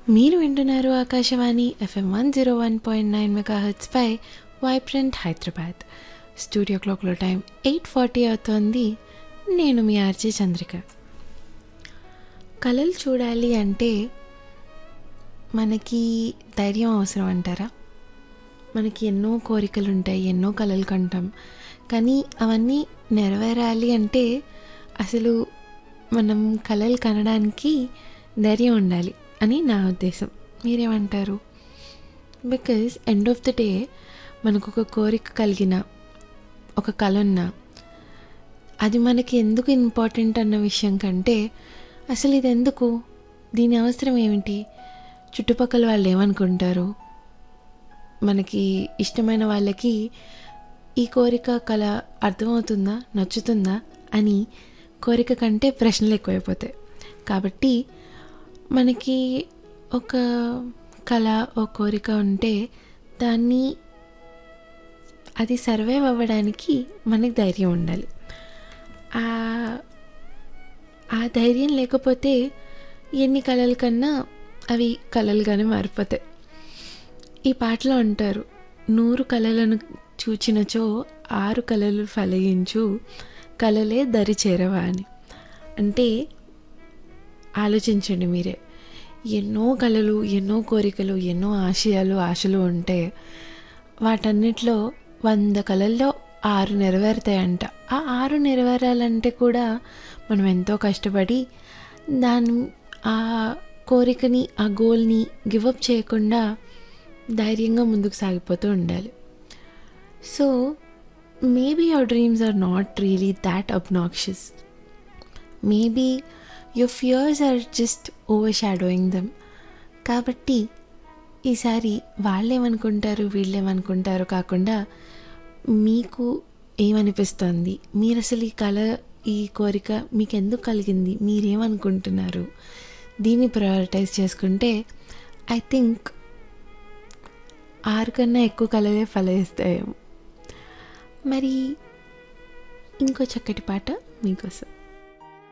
మీరు వింటున్నారు Akashvani FM 101.9 megahertz పై vibrant Hyderabad. Studio క్లాక్లో టైం 8:40 అవుతోంది. నేను మీ ఆర్జే చంద్రిక. కళలు చూడాలి అంటే మనకి ధైర్యం అవసరం అంటారా? మనకి ఎన్నో కోరికలు ఉంటాయి, ఎన్నో కళలు కంటాం. కానీ అవన్నీ నెరవేరాలి అంటే అసలు మనం కళలు కనడానికి ధైర్యం ఉండాలి అని నా ఉద్దేశం. మీరేమంటారు? Because end of the day మనకు ఒక కోరిక కలిగిన ఒక కళ ఉన్నా అది మనకి ఎందుకు ఇంపార్టెంట్ అన్న విషయం కంటే అసలు ఇది ఎందుకు, దీని అవసరం ఏమిటి, చుట్టుపక్కల వాళ్ళు ఏమనుకుంటారు, మనకి ఇష్టమైన వాళ్ళకి ఈ కోరిక కళ అర్థమవుతుందా, నచ్చుతుందా అని కోరిక కంటే ప్రశ్నలు ఎక్కువైపోతాయి. కాబట్టి మనకి ఒక కళ, ఒక కోరిక ఉంటే దాన్ని అది సర్వైవ్ అవ్వడానికి మనకి ధైర్యం ఉండాలి. ఆ ధైర్యం లేకపోతే ఎన్ని కళల కన్నా అవి కళలుగానే మారిపోతాయి. ఈ పాటలో అంటారు, 100 కళలను చూచినచో 6 కళలు ఫలించు, కళలే దరి చేరవా అని. అంటే ఆలోచించండి మీరే, ఎన్నో కళలు, ఎన్నో కోరికలు, ఎన్నో ఆశలు ఉంటే వాటన్నిటిలో 100 కళల్లో 6 నెరవేరుతాయంట. ఆ 6 నెరవేరాలంటే కూడా మనం ఎంతో కష్టపడి ఆ కోరికని, ఆ గోల్ని గివప్ చేయకుండా ధైర్యంగా ముందుకు సాగిపోతూ ఉండాలి. So maybe your dreams are not really that obnoxious. Maybe your fears are just ఓవర్షాడోయింగ్ them. కాబట్టి ఈసారి వాళ్ళేమనుకుంటారు, వీళ్ళేమనుకుంటారు కాకుండా మీకు ఏమనిపిస్తుంది, మీరు అసలు ఈ కళ, ఈ కోరిక మీకు ఎందుకు కలిగింది, మీరేమనుకుంటున్నారు, దీన్ని ప్రయారిటైజ్ చేసుకుంటే ఐ థింక్ 6 కన్నా ఎక్కువ కళలే ఫలిస్తాయేమో. మరి ఇంకో చక్కటి పాట మీకోసం.